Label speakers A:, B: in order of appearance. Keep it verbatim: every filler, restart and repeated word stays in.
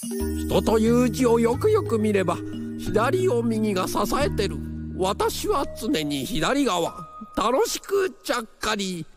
A: 人という字をよくよく見れば左を右が支えてる。私は常に左側。楽しくちゃっかり。